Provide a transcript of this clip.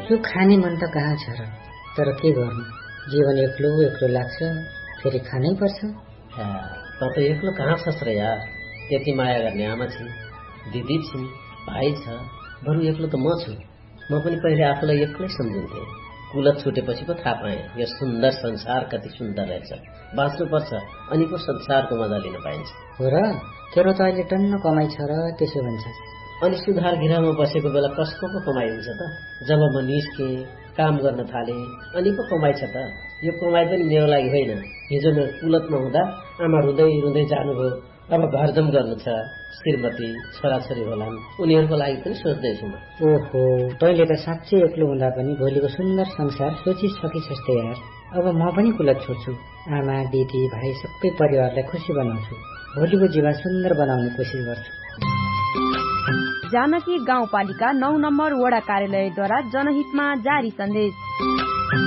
यो खाने मन त कहाँ छ र, तर के गर्नु, जीवन एक्लो एक्लो लाग्छ, फेरि खानै पर्छ। त एक्लो कहाँ छस् र यार, त्यति माया गर्ने आमा छिन्, दिदी छिन्, भाइ छ, बरु एक्लो त म छु। म पनि पहिले आफूलाई एक्लै सम्झिन्थे, कुलत छुटेपछि पो थाहा पाएँ यो सुन्दर संसार कति सुन्दर रहेछ। बाँच्नुपर्छ अनि पो संसारको मजा लिन पाइन्छ। हो र, तेरो त अहिले टन्न कमाइ छ र त्यसो भन्छ। अनि सुधार गृहमा बसेको बेला कसको पो कमाइ हुन्छ त? जब म निस्केँ, काम गर्न थालेँ, अनि पो कमाइ छ त। यो कमाइ पनि मेरो लागि होइन। हिजो म कुलतमा हुँदा आमा रुँदै रुँदै जानुभयो, अब घरजम गर्नु छ, श्रीमती छोराछोरी होलान्, उनीहरूको लागि पनि सोच्दैछु म। ओहो, तैँले त साँच्चै एक्लो हुँदा पनि भोलिको सुन्दर संसार सोचिसकिछस् त यार। अब म पनि कुलत छोड्छु, आमा दिदी भाइ सबै परिवारलाई खुसी बनाउँछु, भोलिको जीवन सुन्दर बनाउने कोसिस गर्छु। जानकी गाउँपालिका 9 नम्बर वडा कार्यालयद्वारा जनहितमा जारी सन्देश।